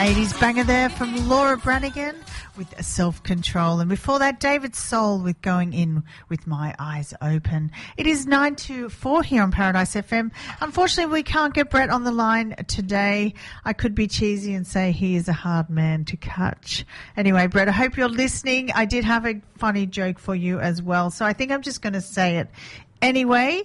80s banger there from Laura Branigan with Self-Control. And before that, David Soul with Going In With My Eyes Open. It is 9 to 4 here on Paradise FM. Unfortunately, we can't get Brett on the line today. I could be cheesy and say he is a hard man to catch. Anyway, Brett, I hope you're listening. I did have a funny joke for you as well, so I think I'm just going to say it. Anyway,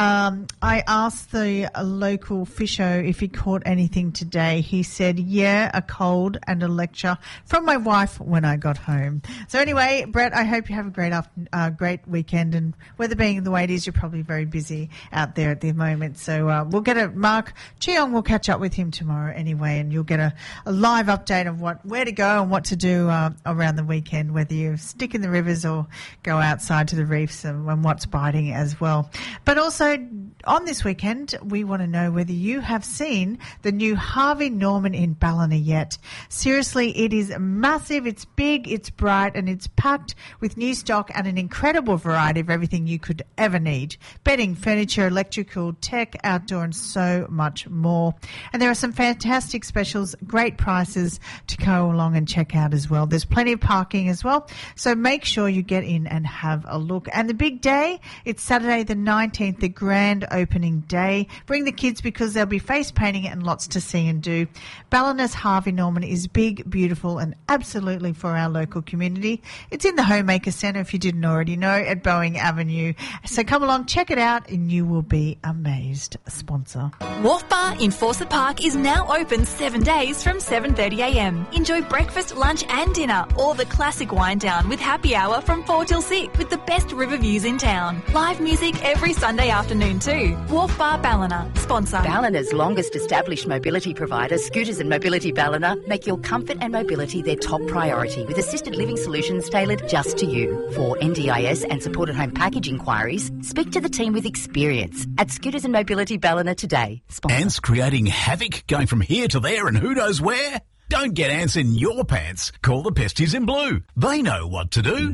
I asked the local fisho if he caught anything today. He said, yeah, a cold and a lecture from my wife when I got home. So anyway, Brett, I hope you have a great weekend. And weather being the way it is, you're probably very busy out there at the moment. So we'll get Mark Cheong will catch up with him tomorrow anyway, and you'll get a live update of where to go and what to do around the weekend, whether you stick in the rivers or go outside to the reefs and what's biting as well. But also on this weekend, we want to know whether you have seen the new Harvey Norman in Ballina yet. Seriously, it is massive, it's big, it's bright, and it's packed with new stock and an incredible variety of everything you could ever need. Bedding, furniture, electrical, tech, outdoor, and so much more. And there are some fantastic specials, great prices to go along and check out as well. There's plenty of parking as well, so make sure you get in and have a look. And the big day, it's Saturday the 19th, the grand opening day. Bring the kids because there'll be face painting and lots to see and do. Ballina's Harvey Norman is big, beautiful, and absolutely for our local community. It's in the Homemaker Centre, if you didn't already know, at Boeing Avenue. So come along, check it out, and you will be amazed. Sponsor. Wharf Bar in Fawcett Park is now open 7 days from 7:30am. Enjoy breakfast, lunch and dinner, or the classic wind down with happy hour from 4 till 6 with the best river views in town. Live music every Sunday afternoon too. Wharf Bar Ballina, sponsor. Ballina's longest established mobility provider, Scooters and Mobility Ballina, make your comfort and mobility their top priority with assisted living solutions tailored just to you. For NDIS and supported home package inquiries, speak to the team with experience at Scooters and Mobility Ballina today. Sponsor. Ants creating havoc, going from here to there and who knows where? Don't get ants in your pants. Call the Pesties in Blue. They know what to do.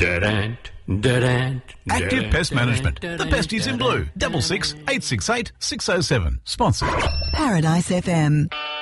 Active Pest Management. The Pesties in Blue. 66 868 607. Sponsor. Paradise FM.